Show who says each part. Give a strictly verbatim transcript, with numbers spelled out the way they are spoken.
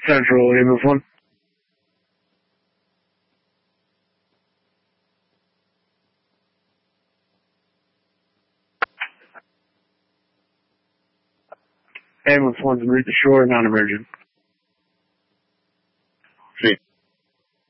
Speaker 1: Central, ambulance one. Ambulance one's en route to shore, non-emergent.